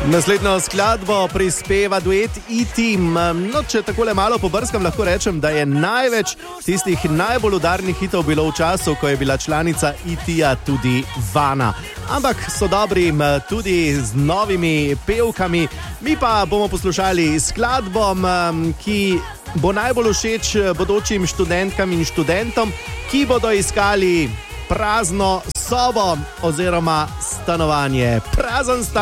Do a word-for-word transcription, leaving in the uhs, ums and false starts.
Naslednjo skladbo prispeva duet E-Team. No, če takole malo pobrskam, lahko rečem, da je največ tistih najbolj udarnih hitov bilo v času, ko je bila članica E-T-ja tudi Vana. Ampak so dobri tudi z novimi pevkami. Mi pa bomo poslušali skladbo, ki bo najbolj všeč bodočim študentkam in študentom, ki bodo iskali prazno sobo oziroma stanovanje. Prazen stan.